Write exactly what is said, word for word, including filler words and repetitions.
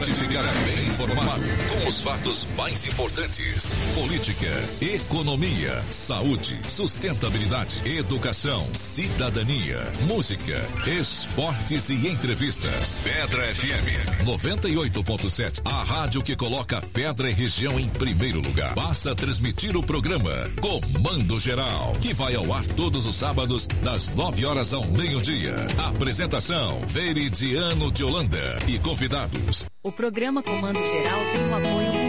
de ficar bem informado com os fatos mais importantes: política, economia, saúde, sustentabilidade, educação, cidadania, música, esportes e entrevistas. Pedra F M noventa e oito ponto sete, a rádio que coloca Pedra e região em primeiro lugar. Basta transmitir o programa Comando Geral, que vai ao ar todos os sábados das nove horas ao meio-dia. Apresentação: Veridiano de Holanda e convidados. O programa Comando Geral tem o apoio